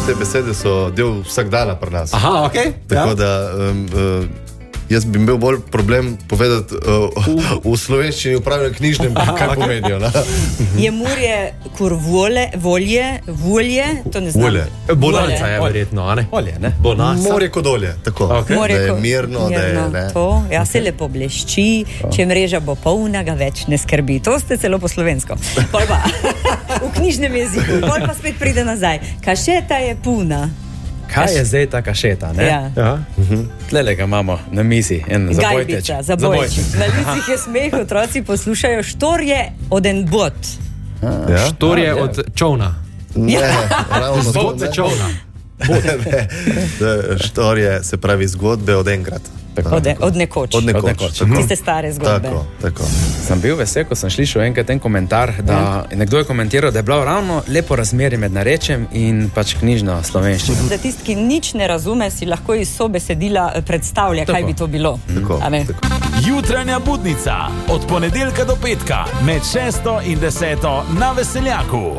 te besede so del vsakdana pri nas. Aha, ok. Tako da jaz bi imel bolj problem povedati v slovenščini v pravem knjižnem, kaj pomenijo. Je murje kur volje, to ne znam. Bonanca je verjetno, a ne? Olje, ne? Bonanca. Morje kot olje, tako. Okay. Da je mirno, da je... Ne. To, ja, se lepo blešči, če mreža bo polna, ga več ne skrbi. To ste celo po slovensko. Pol pa, v knjižnem jeziku, pol pa spet pride nazaj. Kašeta je puna. Kaj je zdaj ta kašeta, ne? Ja. Tlele ga imamo na mizi, en zabojteč. Gajbica, zabojteč. Na licih je smeh, otroci poslušajo štorje od en bot. Štorje od čovna. Ne, ravno Zgodbe čovna. Štorje, se pravi zgodbe od enkrat. Od nekoč. Tiste stare zgodbe. Tako. Sem bil vesel, ko sem slišal enkrat ten komentar, da nekdo je komentiral, da je bilo ravno lepo razmerje med narečjem in pač knjižno slovenščino. Da tisti, ki nič ne razume, si lahko iz sobesedila predstavlja, kaj bi to bilo. Tako. Jutranja budnica od ponedeljka do petka med 6 in 10 na Veseljaku.